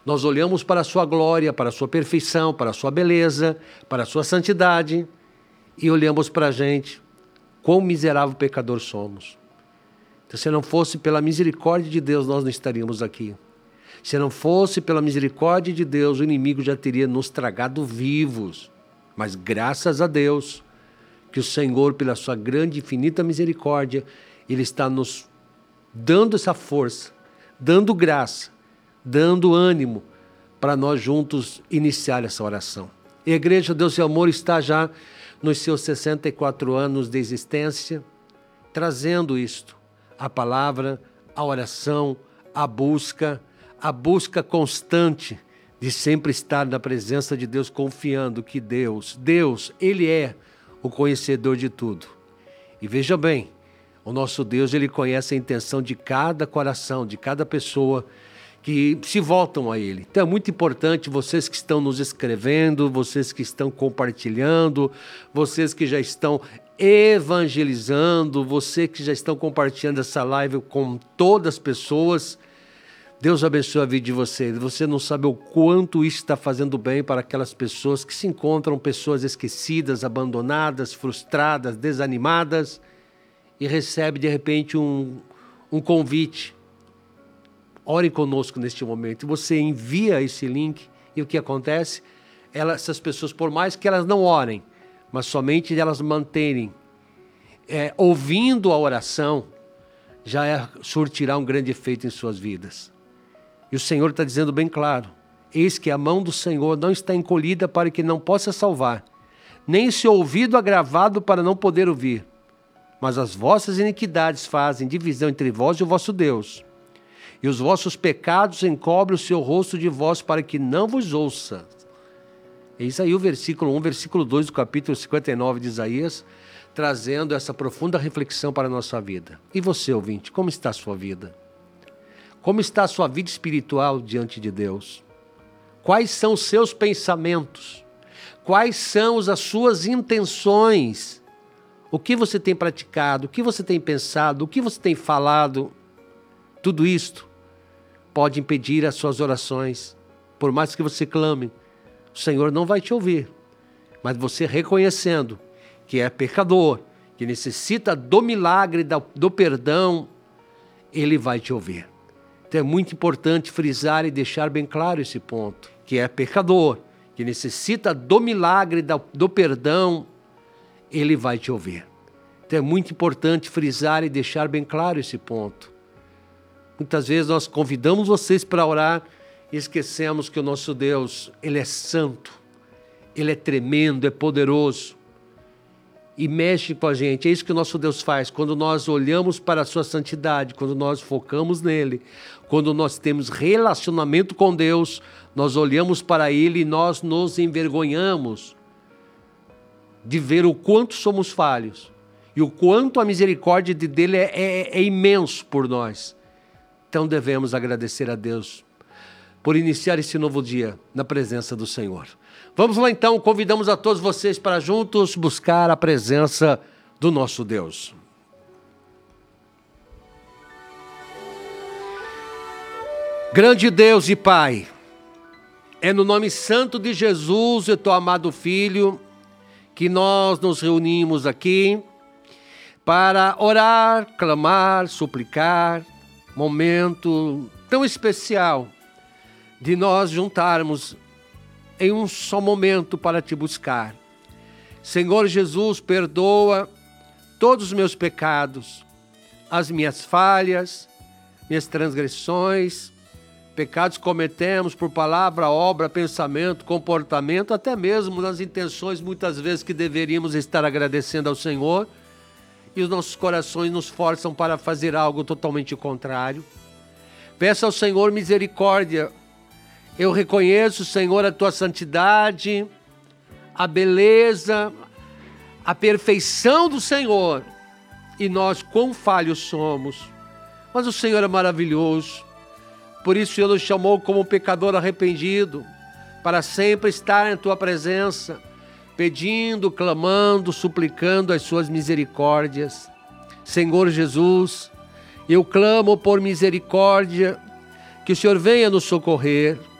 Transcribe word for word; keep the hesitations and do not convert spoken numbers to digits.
Nós olhamos para a sua glória, para a sua perfeição, para a sua beleza, para a sua santidade e olhamos para a gente, quão miserável pecador somos. Então, se não fosse pela misericórdia de Deus, nós não estaríamos aqui. Se não fosse pela misericórdia de Deus, o inimigo já teria nos tragado vivos. Mas graças a Deus, que o Senhor, pela sua grande e infinita misericórdia, Ele está nos dando essa força, dando graça, dando ânimo para nós juntos iniciar essa oração. E a Igreja Deus e Amor está já nos seus sessenta e quatro anos de existência, trazendo isto, a palavra, a oração, a busca, a busca constante de sempre estar na presença de Deus, confiando que Deus, Deus, Ele é o conhecedor de tudo. E veja bem, o nosso Deus, Ele conhece a intenção de cada coração, de cada pessoa que se voltam a Ele. Então é muito importante vocês que estão nos escrevendo, vocês que estão compartilhando, vocês que já estão evangelizando, vocês que já estão compartilhando essa live com todas as pessoas. Deus abençoe a vida de vocês. Você não sabe o quanto isso está fazendo bem para aquelas pessoas que se encontram, pessoas esquecidas, abandonadas, frustradas, desanimadas, e recebe de repente um, um convite. Ore conosco neste momento. Você envia esse link e o que acontece? Elas, essas pessoas, por mais que elas não orem, mas somente elas manterem, é, ouvindo a oração, já é, surtirá um grande efeito em suas vidas. E o Senhor está dizendo bem claro, eis que a mão do Senhor não está encolhida para que não possa salvar, nem seu ouvido agravado para não poder ouvir. Mas as vossas iniquidades fazem divisão entre vós e o vosso Deus, e os vossos pecados encobrem o seu rosto de vós para que não vos ouça. Eis aí o versículo um, versículo dois do capítulo cinquenta e nove de Isaías, trazendo essa profunda reflexão para a nossa vida. E você, ouvinte, como está a sua vida? Como está a sua vida espiritual diante de Deus? Quais são os seus pensamentos? Quais são as suas intenções? O que você tem praticado? O que você tem pensado? O que você tem falado? Tudo isto pode impedir as suas orações. Por mais que você clame, o Senhor não vai te ouvir. Mas você reconhecendo que é pecador, que necessita do milagre, do perdão, Ele vai te ouvir. Então é muito importante frisar e deixar bem claro esse ponto, que é pecador, que necessita do milagre, do perdão, Ele vai te ouvir. Então é muito importante frisar e deixar bem claro esse ponto. Muitas vezes nós convidamos vocês para orar e esquecemos que o nosso Deus, Ele é santo, Ele é tremendo, é poderoso e mexe com a gente. É isso que o nosso Deus faz, quando nós olhamos para a sua santidade, quando nós focamos nele, quando nós temos relacionamento com Deus, nós olhamos para Ele e nós nos envergonhamos de ver o quanto somos falhos e o quanto a misericórdia dele é, é, é imenso por nós. Então devemos agradecer a Deus por iniciar esse novo dia na presença do Senhor. Vamos lá então, convidamos a todos vocês para juntos buscar a presença do nosso Deus. Grande Deus e Pai, é no nome santo de Jesus, o teu amado Filho, que nós nos reunimos aqui para orar, clamar, suplicar, momento tão especial de nós juntarmos em um só momento para te buscar. Senhor Jesus, perdoa todos os meus pecados, as minhas falhas, minhas transgressões, pecados que cometemos por palavra, obra, pensamento, comportamento, até mesmo nas intenções muitas vezes que deveríamos estar agradecendo ao Senhor, e os nossos corações nos forçam para fazer algo totalmente contrário. Peço ao Senhor misericórdia. Eu reconheço, Senhor, a tua santidade, a beleza, a perfeição do Senhor. E nós quão falhos somos. Mas o Senhor é maravilhoso. Por isso Ele nos chamou como pecador arrependido, para sempre estar em tua presença, pedindo, clamando, suplicando as suas misericórdias. Senhor Jesus, eu clamo por misericórdia, que o Senhor venha nos socorrer.